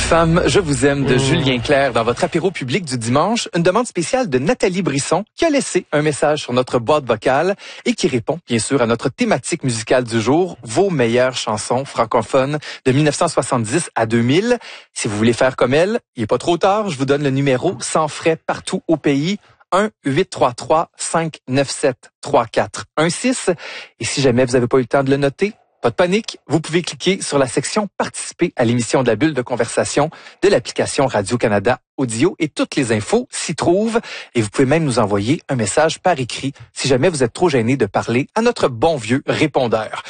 Femme, je vous aime de Julien Clerc dans votre apéro public du dimanche. Une demande spéciale de Nathalie Brisson qui a laissé un message sur notre boîte vocale et qui répond bien sûr à notre thématique musicale du jour, vos meilleures chansons francophones de 1970 à 2000. Si vous voulez faire comme elle, il n'est pas trop tard, je vous donne le numéro sans frais partout au pays. 1-833-597-3416. Et si jamais vous n'avez pas eu le temps de le noter, pas de panique, vous pouvez cliquer sur la section « Participer à l'émission de la bulle de conversation » de l'application Radio-Canada Audio et toutes les infos s'y trouvent. Et vous pouvez même nous envoyer un message par écrit si jamais vous êtes trop gêné de parler à notre bon vieux répondeur.